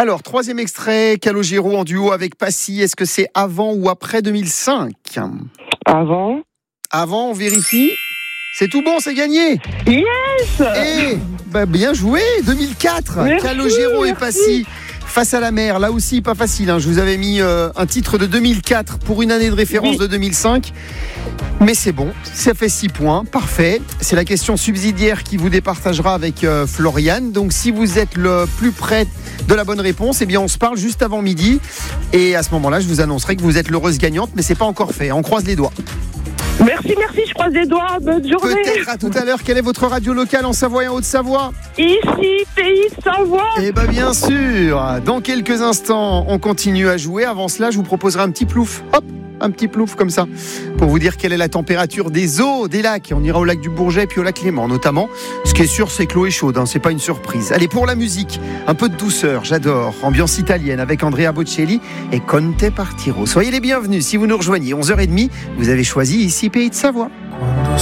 Alors, troisième extrait, Calogero en duo avec Passy. Est-ce que c'est avant ou après 2005 ? Avant. Avant, on vérifie. C'est tout bon, c'est gagné. Yes. Et bien joué, 2004. Merci, Calogero et merci. Passy. Face à la mer, là aussi pas facile. Je vous avais mis un titre de 2004 pour une année de référence de 2005. Mais c'est bon, ça fait 6 points, parfait. C'est la question subsidiaire qui vous départagera avec Floriane. Donc si vous êtes le plus près de la bonne réponse, eh bien on se parle juste avant midi. Et à ce moment-là, je vous annoncerai que vous êtes l'heureuse gagnante, mais c'est pas encore fait. On croise les doigts. Merci, je croise les doigts. Bonne journée. Peut-être à tout à l'heure. Quelle est votre radio locale en Savoie et en Haute-Savoie ? Ici, pays de Savoie. Eh bien bien sûr. Dans quelques instants, on continue à jouer. Avant cela, je vous proposerai un petit plouf. Hop, un petit plouf comme ça, pour vous dire quelle est la température des eaux des lacs. On ira au lac du Bourget puis au lac Léman notamment. Ce qui est sûr, c'est que l'eau est chaude, c'est pas une surprise. Allez, pour la musique, un peu de douceur, j'adore. Ambiance italienne avec Andrea Bocelli et Conte Partiro. Soyez les bienvenus si vous nous rejoignez. 11h30, vous avez choisi ici Pays de Savoie.